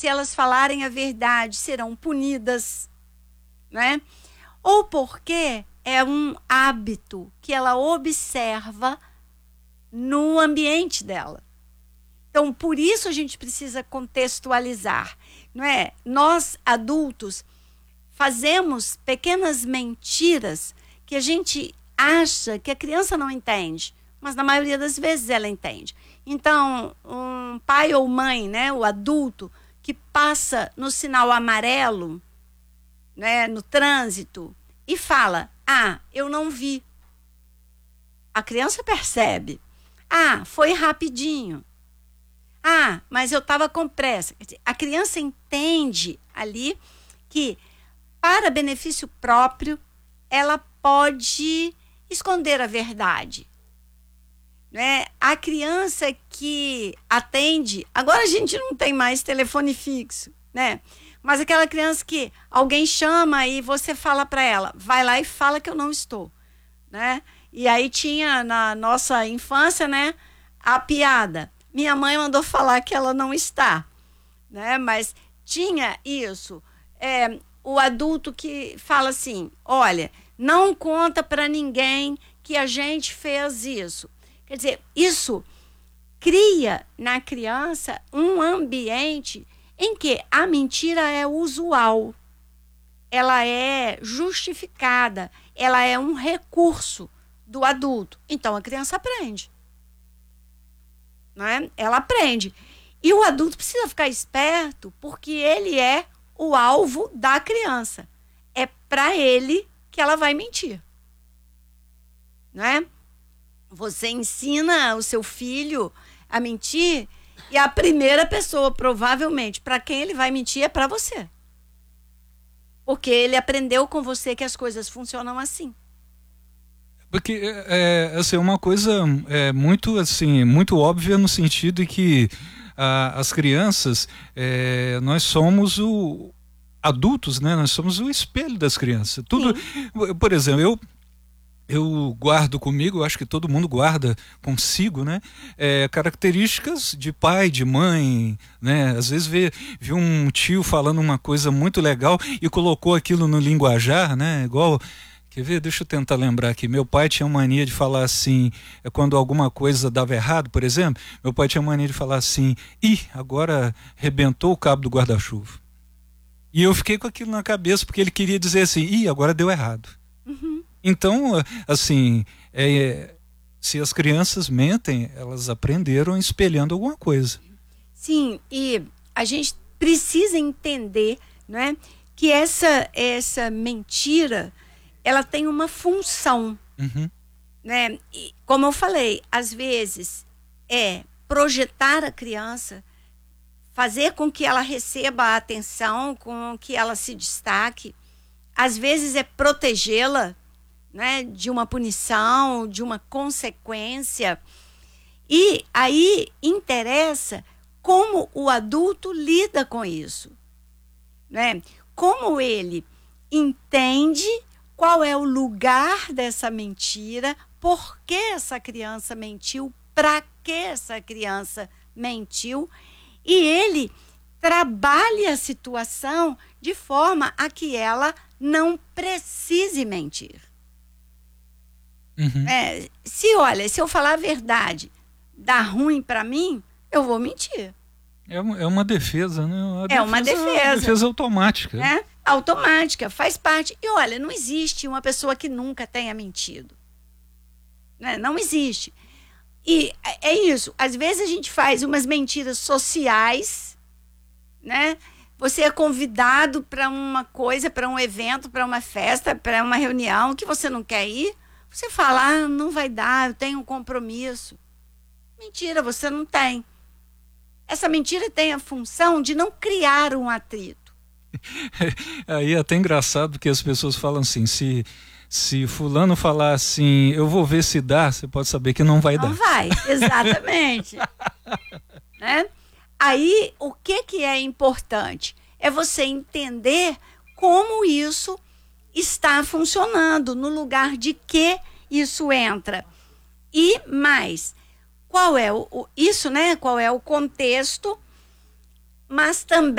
se elas falarem a verdade, serão punidas, né? Ou porque é um hábito que ela observa no ambiente dela. Então, por isso a gente precisa contextualizar, não é? Nós, adultos, fazemos pequenas mentiras que a gente acha que a criança não entende, mas na maioria das vezes ela entende. Então, um pai ou mãe, né, o adulto, que passa no sinal amarelo, né, no trânsito, e fala, eu não vi. A criança percebe. Foi rapidinho. Mas eu estava com pressa. A criança entende ali que, para benefício próprio, ela pode esconder a verdade. Né? A criança que atende... Agora a gente não tem mais telefone fixo, né? Mas aquela criança que alguém chama e você fala para ela, vai lá e fala que eu não estou, né? E aí tinha na nossa infância, né, a piada. Minha mãe mandou falar que ela não está, né? Mas tinha isso. O adulto que fala assim, olha, não conta para ninguém que a gente fez isso. Quer dizer, isso cria na criança um ambiente em que a mentira é usual, ela é justificada, ela é um recurso do adulto. Então a criança aprende, né? Ela aprende. E o adulto precisa ficar esperto, porque ele é o alvo da criança. É para ele que ela vai mentir, né? Você ensina o seu filho a mentir e a primeira pessoa, provavelmente, para quem ele vai mentir é para você. Porque ele aprendeu com você que as coisas funcionam assim. Porque assim, uma coisa muito assim, muito óbvia no sentido de que as crianças, nós somos adultos, né? Nós somos o espelho das crianças. Tudo, por exemplo, eu guardo comigo, acho que todo mundo guarda consigo, né? Características de pai, de mãe, né? Às vezes vê um tio falando uma coisa muito legal e colocou aquilo no linguajar, né? Igual, quer ver? Deixa eu tentar lembrar aqui. Meu pai tinha mania de falar assim, quando alguma coisa dava errado, por exemplo, meu pai tinha mania de falar assim, agora rebentou o cabo do guarda-chuva. E eu fiquei com aquilo na cabeça, porque ele queria dizer assim, agora deu errado. Uhum. Então, assim, se as crianças mentem, elas aprenderam espelhando alguma coisa. Sim, e a gente precisa entender, né, que essa mentira, ela tem uma função. Uhum. Né? E, como eu falei, às vezes é projetar a criança, fazer com que ela receba a atenção, com que ela se destaque. Às vezes é protegê-la, né, de uma punição, de uma consequência. E aí interessa como o adulto lida com isso, né? Como ele entende qual é o lugar dessa mentira, por que essa criança mentiu, para que essa criança mentiu, e ele trabalha a situação de forma a que ela não precise mentir. Uhum. Se eu falar a verdade, dá ruim para mim, eu vou mentir. É uma defesa, né? Uma defesa automática. Né? Automática, faz parte. E olha, não existe uma pessoa que nunca tenha mentido. Né? Não existe. E é isso. Às vezes a gente faz umas mentiras sociais, né? Você é convidado para uma coisa, para um evento, para uma festa, para uma reunião que você não quer ir. Você fala, não vai dar, eu tenho um compromisso. Mentira, você não tem. Essa mentira tem a função de não criar um atrito. Aí é até engraçado, porque as pessoas falam assim, se fulano falar assim, eu vou ver se dá, você pode saber que não vai dar. Não vai, exatamente. Né? Aí, o que é importante? É você entender como isso está funcionando, no lugar de que isso entra. E mais, qual é isso, né? Qual é o contexto, mas também